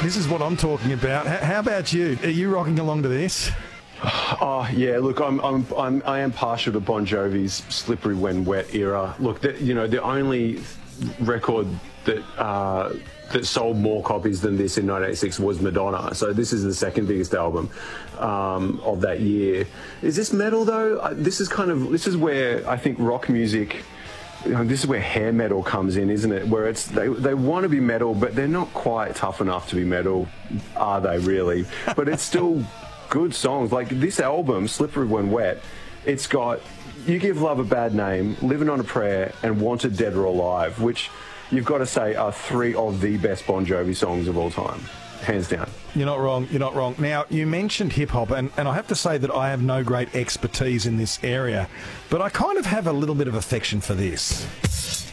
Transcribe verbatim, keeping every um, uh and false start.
This is what I'm talking about. H- how about you? Are you rocking along to this? Oh yeah, look, I'm I'm I'm I am partial to Bon Jovi's "Slippery When Wet" era. Look, the, you know, the only record that uh, that sold more copies than this in nineteen eighty-six was Madonna. So this is the second biggest album um, of that year. Is this metal though? I, this is kind of this is where I think rock music. You know, this is where hair metal comes in, isn't it? Where it's they they want to be metal, but they're not quite tough enough to be metal, are they really? But it's still good songs. Like this album, Slippery When Wet, it's got You Give Love a Bad Name, Living on a Prayer, and Wanted Dead or Alive, which you've got to say are three of the best Bon Jovi songs of all time. Hands down. You're not wrong. You're not wrong. Now, you mentioned hip-hop, and, and I have to say that I have no great expertise in this area, but I kind of have a little bit of affection for this.